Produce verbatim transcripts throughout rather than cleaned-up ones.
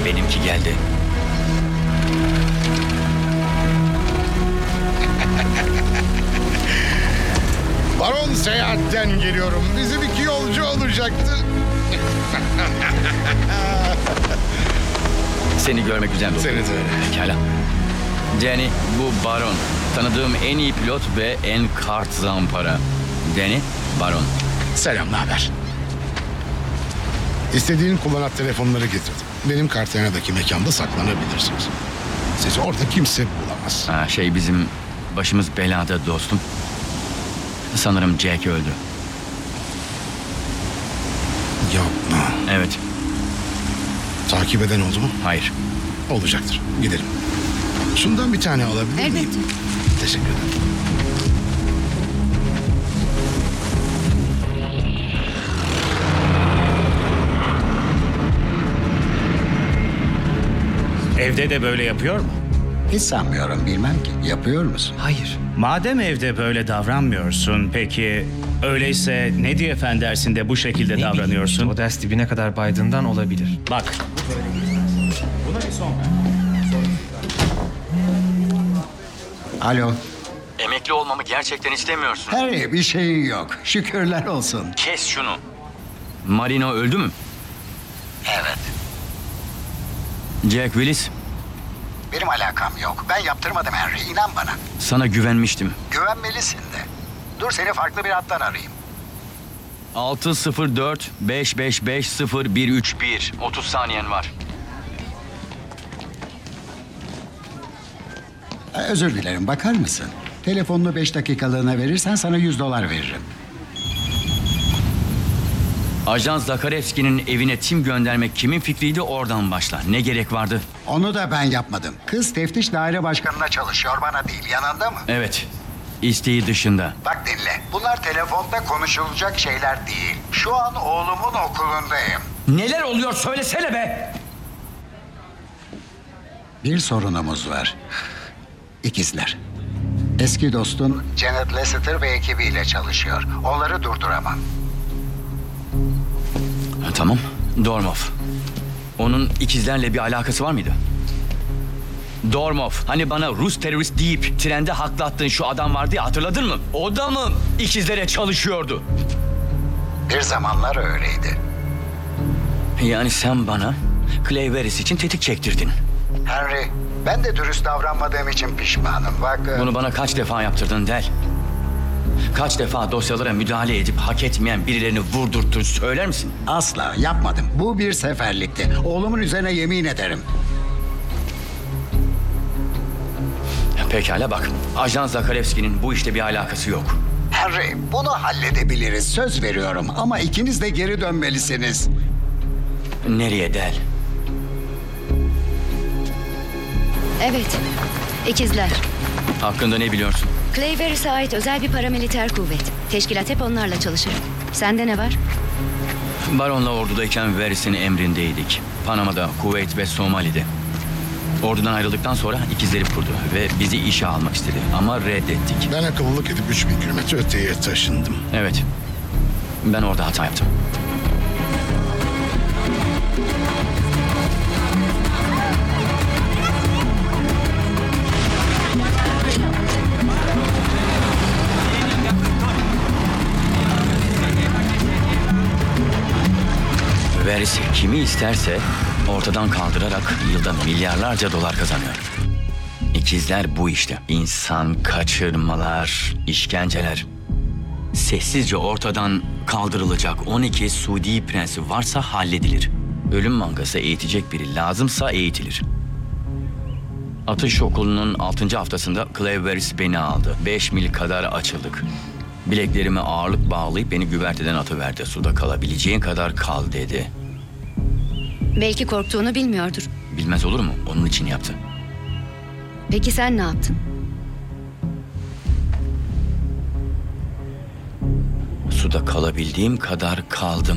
benimki geldi. Baron seyahatten geliyorum. Bizim iki yolcu olacaktı. Seni görmek güzel oldu. Seni de öyle. Pekala. Danny, bu Baron. Tanıdığım en iyi pilot ve en kart zampara. Danny, Baron. Selam, ne haber? İstediğin kullanat telefonları getirdim. Benim Kartagena'daki mekanda saklanabilirsiniz. Sizi orada kimse bulamaz. Ha, şey bizim başımız belada dostum. Sanırım Jack öldü. Yapma. Evet. Takip eden oldu mu? Hayır. Olacaktır. Gidelim. Şundan bir tane alabilir miyim? Elbette. Teşekkür ederim. Evde de böyle yapıyor mu? Hiç sanmıyorum, bilmem ki. Yapıyor musun? Hayır. Madem evde böyle davranmıyorsun, peki öyleyse ne diye fen dersinde bu şekilde davranıyorsun? O ders dibine kadar baydığından olabilir. Bak. Buna bir son ver. Alo. Emekli olmamı gerçekten istemiyorsun. Harry, bir şeyin yok. Şükürler olsun. Kes şunu. Marino öldü mü? Evet. Jack Willis, Benim alakam yok. Ben yaptırmadım Henry, inan bana. sana güvenmiştim. Güvenmelisin de. Dur, seni farklı bir hattan arayayım. altı sıfır dört beş beş beş sıfır bir üç bir. otuz saniyen var. Ee, Özür dilerim, bakar mısın? Telefonunu beş dakikalığına verirsen sana yüz dolar veririm. Ajan Zakarevski'nin evine tim göndermek kimin fikriydi, oradan başla. Ne gerek vardı? Onu da ben yapmadım. Kız teftiş daire başkanına çalışıyor, bana değil. Yanında mı? Evet, isteği dışında. Bak dinle. Bunlar telefonda konuşulacak şeyler değil. Şu an oğlumun okulundayım. Neler oluyor söylesene be! Bir sorunumuz var. İkizler. Eski dostun Janet Lasseter ve ekibiyle çalışıyor. Onları durduramam. Ha, tamam, Dormov. Onun ikizlerle bir alakası var mıydı? Dormov, hani bana Rus terörist deyip trende haklattığın şu adam vardı ya, hatırladın mı? O da mı ikizlere çalışıyordu? Bir zamanlar öyleydi. Yani sen bana Clay Veris için tetik çektirdin. Henry, ben de dürüst davranmadığım için pişmanım. Bak... Bunu bana kaç defa yaptırdın Del? Kaç defa dosyalara müdahale edip hak etmeyen birilerini vurdurttun, söyler misin? Asla yapmadım. Bu bir seferlikti. Oğlumun üzerine yemin ederim. Pekala bak, Ajan Zakarevski'nin bu işte bir alakası yok. Henry, bunu halledebiliriz. Söz veriyorum. Ama ikiniz de geri dönmelisiniz. Nereye Del? Evet. İkizler. Hakkında ne biliyorsun? Clay Veris'e ait özel bir paramiliter kuvvet. Teşkilat hep onlarla çalışır. Sende ne var? Baron'la ordudayken Veris'in emrindeydik. Panama'da, Kuveyt ve Somali'de. Ordudan ayrıldıktan sonra ikizleri kurdu ve bizi işe almak istedi ama reddettik. Ben akıllılık edip üç bin kilometre öteye taşındım. Evet, ben orada hata yaptım. Veris kimi isterse ortadan kaldırarak yılda milyarlarca dolar kazanıyor. İkizler bu işte. İnsan kaçırmalar, işkenceler. Sessizce ortadan kaldırılacak on iki Suudi prensi varsa halledilir. Ölüm mangası eğitecek biri lazımsa eğitilir. Atış okulunun altıncı haftasında Clay Veris beni aldı. Beş mil kadar açıldık. Bileklerime ağırlık bağlayıp beni güverteden atıverdi. Suda kalabileceğin kadar kal dedi. Belki korktuğunu bilmiyordur. Bilmez olur mu? Onun için yaptı. Peki sen ne yaptın? Suda kalabildiğim kadar kaldım.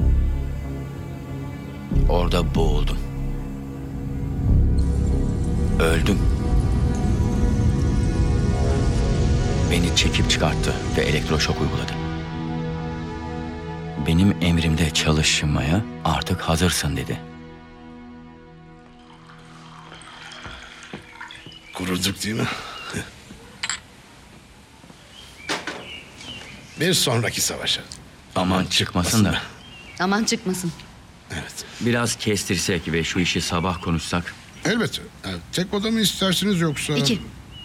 Orada boğuldum. Öldüm. Beni çekip çıkarttı ve elektroşok uyguladı. Benim emrimde çalışmaya artık hazırsın dedi. kururduk değil mi? Bir sonraki savaşa. Aman çıkmasın da. Aman çıkmasın. Evet. Biraz kestirsek ve şu işi sabah konuşsak. Elbette. Evet. Tek oda mı istersiniz yoksa... İki.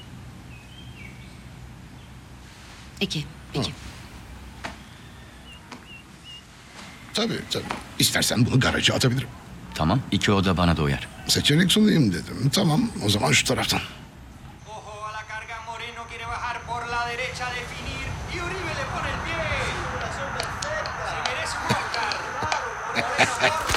İki. İki. Tabii tabii. İstersen bunu garaja atabilirim. Tamam, iki oda bana da uyar. Seçenek sunayım dedim. Tamam, o zaman şu taraftan. Ojo a la carga, Moreno quiere bajar por la derecha a definir y Uribe le pone el pie. Se merece un Oscar.